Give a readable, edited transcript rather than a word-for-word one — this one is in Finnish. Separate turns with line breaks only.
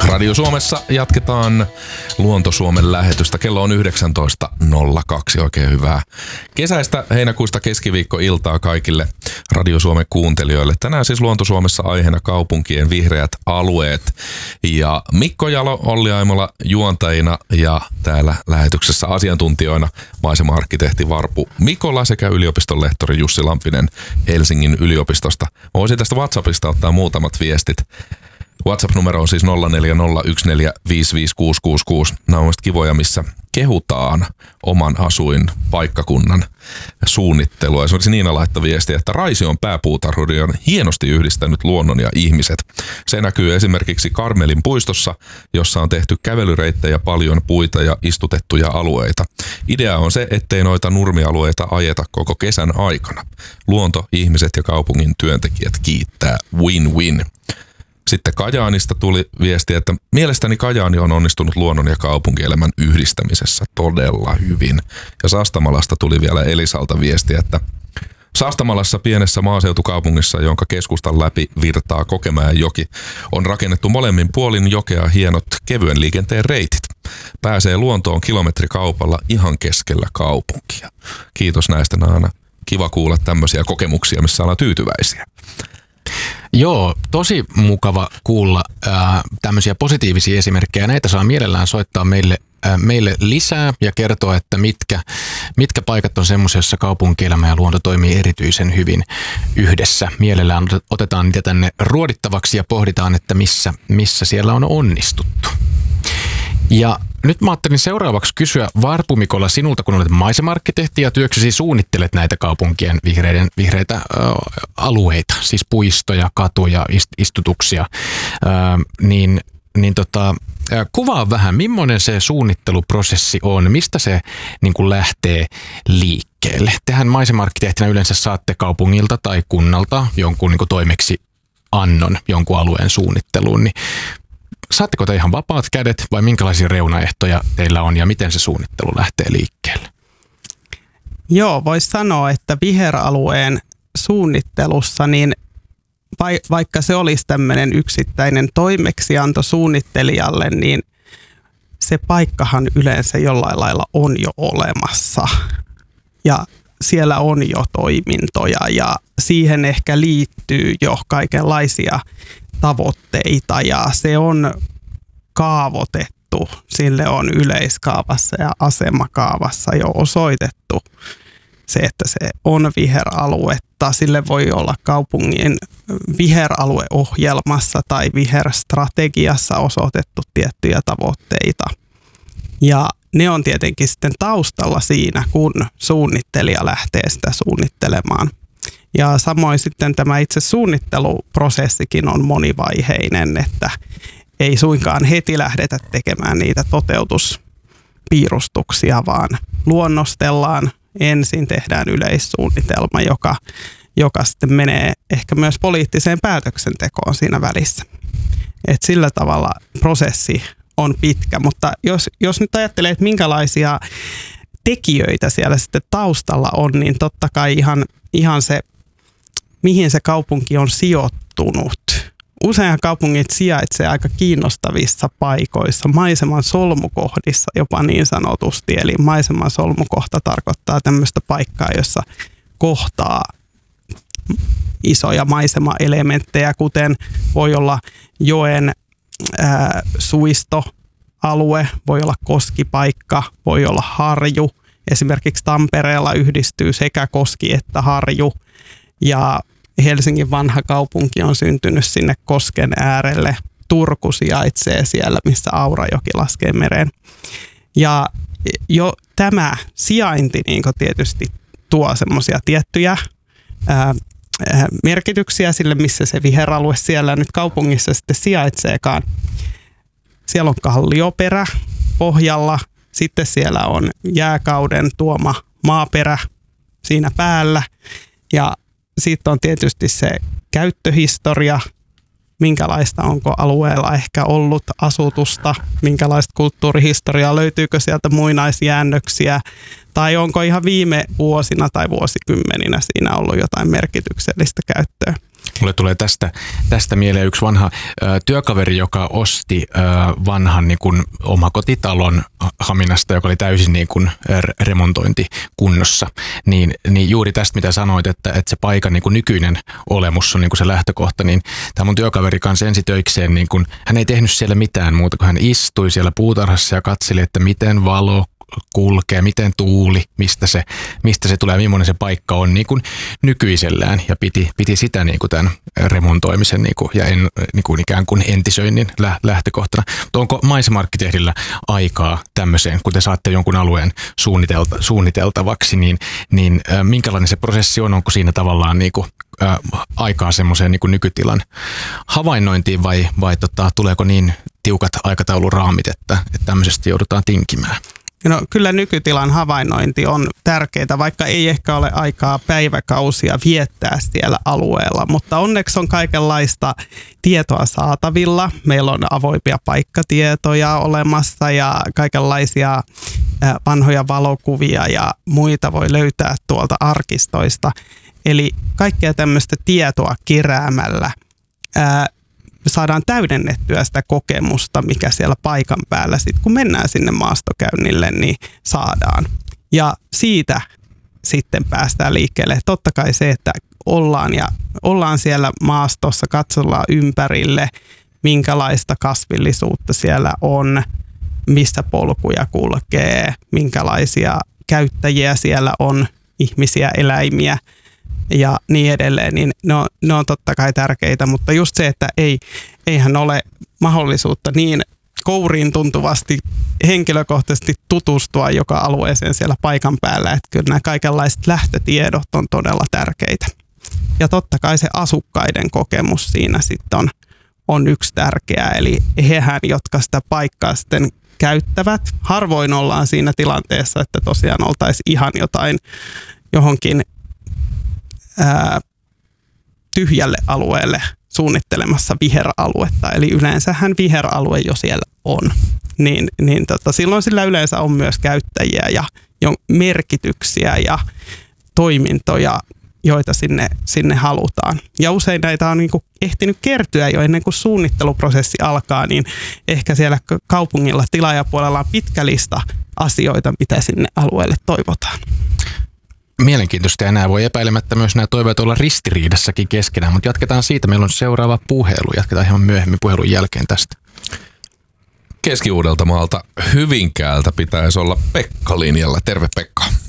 Radio Suomessa jatketaan Luonto Suomen lähetystä. Kello on 19.02. Oikein hyvää kesäistä heinäkuista keskiviikkoiltaa kaikille Radio Suomen kuuntelijoille. Tänään siis Luonto Suomessa aiheena kaupunkien vihreät alueet. Ja Mikko Jalo, Olli Aimola juontajina ja täällä lähetyksessä asiantuntijoina maisema-arkkitehti Varpu Mikola sekä yliopiston lehtori Jussi Lampinen Helsingin yliopistosta. Mä voisin tästä WhatsAppista ottaa muutamat viestit. WhatsApp-numero on siis 0401455666. Nämä on kivoja, missä kehutaan oman asuinpaikkakunnan suunnittelua. Esimerkiksi Niina laittoi viestiä, että Raision pääpuutarhuri on hienosti yhdistänyt luonnon ja ihmiset. Se näkyy esimerkiksi Karmelin puistossa, jossa on tehty kävelyreittejä, paljon puita ja istutettuja alueita. Idea on se, ettei noita nurmialueita ajeta koko kesän aikana. Luonto, ihmiset ja kaupungin työntekijät kiittää. Win-win. Sitten Kajaanista tuli viesti, että mielestäni Kajaani on onnistunut luonnon ja kaupunkielämän yhdistämisessä todella hyvin. Ja Sastamalasta tuli vielä Elisalta viesti, että Sastamalassa pienessä maaseutukaupungissa, jonka keskustan läpi virtaa Kokemäenjoki, on rakennettu molemmin puolin jokea hienot kevyen liikenteen reitit. Pääsee luontoon kilometrikaupalla ihan keskellä kaupunkia. Kiitos näistä, Naana. Kiva kuulla tämmöisiä kokemuksia, missä ollaan tyytyväisiä.
Joo, tosi mukava kuulla tämmöisiä positiivisia esimerkkejä. Näitä saa mielellään soittaa meille lisää ja kertoa, että mitkä paikat on semmoisia, joissa kaupunkielämä ja luonto toimii erityisen hyvin yhdessä. Mielellään otetaan niitä tänne ruodittavaksi ja pohditaan, että missä siellä on onnistuttu. Ja nyt mä ajattelin seuraavaksi kysyä Varpu Mikola sinulta, kun olet maisema-arkkitehti ja työksesi suunnittelet näitä kaupunkien vihreitä alueita, siis puistoja, katuja, istutuksia, kuvaa vähän, millainen se suunnitteluprosessi on, mistä se niin kuin lähtee liikkeelle. Tehän maisema-arkkitehtinä yleensä saatte kaupungilta tai kunnalta jonkun niin kuin toimeksiannon jonkun alueen suunnitteluun, niin saatteko te ihan vapaat kädet vai minkälaisia reunaehtoja teillä on ja miten se suunnittelu lähtee liikkeelle?
Joo, voisi sanoa, että viheralueen suunnittelussa, niin vaikka se olisi tämmöinen yksittäinen toimeksianto suunnittelijalle, niin se paikkahan yleensä jollain lailla on jo olemassa. Ja siellä on jo toimintoja ja siihen ehkä liittyy jo kaikenlaisia tavoitteita ja se on kaavoitettu, sille on yleiskaavassa ja asemakaavassa jo osoitettu se, että se on viheraluetta. Sille voi olla kaupungin viheralueohjelmassa tai viherstrategiassa osoitettu tiettyjä tavoitteita. Ja ne on tietenkin sitten taustalla siinä, kun suunnittelija lähtee sitä suunnittelemaan. Ja samoin sitten tämä itse suunnitteluprosessikin on monivaiheinen, että ei suinkaan heti lähdetä tekemään niitä toteutuspiirustuksia, vaan luonnostellaan. Ensin tehdään yleissuunnitelma, joka sitten menee ehkä myös poliittiseen päätöksentekoon siinä välissä. Et sillä tavalla prosessi on pitkä, mutta jos nyt ajattelee, että minkälaisia tekijöitä siellä sitten taustalla on, niin totta kai ihan se, mihin se kaupunki on sijoittunut. Useinhan kaupungit sijaitsee aika kiinnostavissa paikoissa, maiseman solmukohdissa jopa niin sanotusti. Eli maiseman solmukohta tarkoittaa tämmöistä paikkaa, jossa kohtaa isoja maisemaelementtejä, kuten voi olla joen suistoalue, voi olla koskipaikka, voi olla harju. Esimerkiksi Tampereella yhdistyy sekä koski että harju. Ja Helsingin vanha kaupunki on syntynyt sinne kosken äärelle. Turku sijaitsee siellä, missä Aurajoki laskee mereen. Ja jo tämä sijainti niin tietysti tuo semmoisia tiettyjä merkityksiä sille, missä se viheralue siellä nyt kaupungissa sitten sijaitseekaan. Siellä on kallioperä pohjalla, sitten siellä on jääkauden tuoma maaperä siinä päällä ja sitten on tietysti se käyttöhistoria, minkälaista onko alueella ehkä ollut asutusta, minkälaista kulttuurihistoriaa, löytyykö sieltä muinaisjäännöksiä tai onko ihan viime vuosina tai vuosikymmeninä siinä ollut jotain merkityksellistä käyttöä.
Mulle tulee tästä mieleen yksi vanha työkaveri, joka osti vanhan niin kuin omakotitalon Haminasta, joka oli täysin niin kuin remontointikunnossa. Niin juuri tästä, mitä sanoit, että se paikan niin kuin nykyinen olemus on niin kuin se lähtökohta, niin tämä mun työkaveri kanssa ensitöikseen, niin kuin, hän ei tehnyt siellä mitään muuta, kun hän istui siellä puutarhassa ja katseli, että miten valo kulkee, miten tuuli, mistä se tulee, millainen se paikka on niin kuin nykyisellään, ja piti sitä niin kuin tämän remontoimisen niin kuin, ja niin kuin ikään kuin entisöinnin lähtökohtana. Mutta onko maisema-arkkitehdillä aikaa tämmöiseen, kun te saatte jonkun alueen suunniteltavaksi, niin minkälainen se prosessi on? Onko siinä tavallaan niin kuin, aikaa semmoiseen niin kuin nykytilan havainnointiin vai tuleeko niin tiukat aikatauluraamit, että tämmöisestä joudutaan tinkimään?
No, kyllä nykytilan havainnointi on tärkeää, vaikka ei ehkä ole aikaa päiväkausia viettää siellä alueella, mutta onneksi on kaikenlaista tietoa saatavilla. Meillä on avoimia paikkatietoja olemassa ja kaikenlaisia vanhoja valokuvia ja muita voi löytää tuolta arkistoista. Eli kaikkea tämmöistä tietoa keräämällä saadaan täydennettyä sitä kokemusta, mikä siellä paikan päällä sitten, kun mennään sinne maastokäynnille, niin saadaan. Ja siitä sitten päästään liikkeelle. Totta kai se, että ollaan siellä maastossa, katsellaan ympärille, minkälaista kasvillisuutta siellä on, missä polkuja kulkee, minkälaisia käyttäjiä siellä on, ihmisiä, eläimiä ja niin edelleen, niin ne on totta kai tärkeitä, mutta just se, että eihän ole mahdollisuutta niin kouriin tuntuvasti henkilökohtaisesti tutustua joka alueeseen siellä paikan päällä, että kyllä nämä kaikenlaiset lähtötiedot on todella tärkeitä. Ja totta kai se asukkaiden kokemus siinä sitten on yksi tärkeä, eli hehän, jotka sitä paikkaa sitten käyttävät. Harvoin ollaan siinä tilanteessa, että tosiaan oltaisiin ihan johonkin tyhjälle alueelle suunnittelemassa viheraluetta, eli yleensähän viheralue jo siellä on, niin silloin sillä yleensä on myös käyttäjiä ja merkityksiä ja toimintoja, joita sinne halutaan. Ja usein näitä on niin kuin ehtinyt kertyä jo ennen kuin suunnitteluprosessi alkaa, niin ehkä siellä kaupungilla tilaajapuolella on pitkä lista asioita, mitä sinne alueelle toivotaan.
Mielenkiintoista, ja nämä voi epäilemättä myös nämä toiveet olla ristiriidassakin keskenään, mutta jatketaan siitä. Meillä on seuraava puhelu. Jatketaan hieman myöhemmin puhelun jälkeen tästä.
Keski-Uudeltamaalta Hyvinkäältä pitäisi olla Pekka linjalla. Terve Pekka.